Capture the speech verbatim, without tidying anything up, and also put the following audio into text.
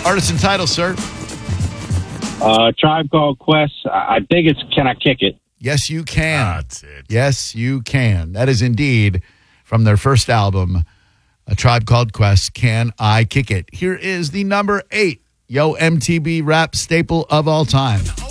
Artist and title, sir. Uh, Tribe Called Quest. I think it's Can I Kick It? Yes, you can. That's it. Yes, you can. That is indeed from their first album, A Tribe Called Quest, Can I Kick It? Here is the number eight Yo M T V rap staple of all time.